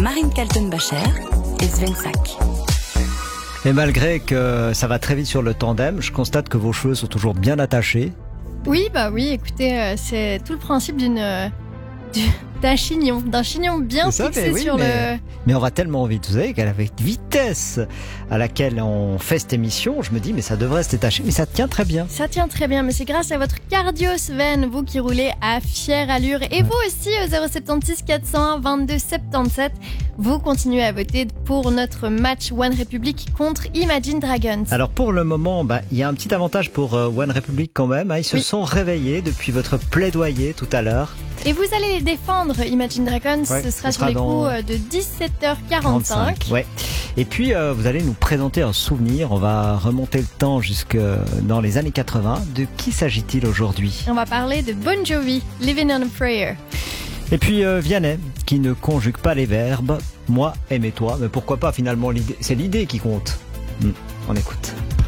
Marine Kaltenbacher et Sven Sack. Et malgré que ça va très vite sur le tandem, je constate que vos cheveux sont toujours bien attachés. Oui, écoutez, c'est tout le principe d'un chignon bien fixé sur le... Mais on va tellement vite, vous savez, qu'avec vitesse à laquelle on fait cette émission, je me dis, mais ça devrait se détacher, mais ça tient très bien. Ça tient très bien, mais c'est grâce à votre cardio, Sven, vous qui roulez à fière allure. Et vous aussi, au 076 401 22 77, vous continuez à voter pour notre match One Republic contre Imagine Dragons. Alors pour le moment, il y a un petit avantage pour One Republic quand même. Ils se sont réveillés depuis votre plaidoyer tout à l'heure. Et vous allez les défendre, Imagine Dragons, ce sera sur les coups de 17h45. Ouais. Et puis vous allez nous présenter un souvenir, on va remonter le temps jusque dans les années 80. De qui s'agit-il aujourd'hui ? On va parler de Bon Jovi, Living on a Prayer. Et puis Vianney, qui ne conjugue pas les verbes, moi, aimez-toi, mais pourquoi pas finalement, c'est l'idée qui compte. On écoute.